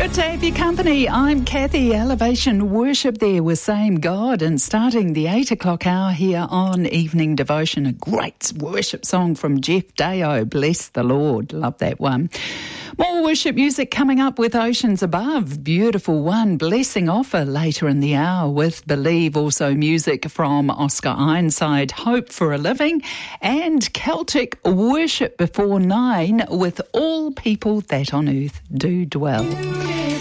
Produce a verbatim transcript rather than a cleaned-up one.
Good to have your company. I'm Kathy. Elevation Worship there with Same God, and starting the eight o'clock hour here on Evening Devotion, a great worship song from Jeff Deo, Bless the Lord. Love that one. More worship music coming up with Oceans Above. Beautiful one. Blessing Offer later in the hour with Believe. Also music from Oscar Ironside, Hope for a Living, and Celtic Worship before nine with All People That on Earth Do Dwell.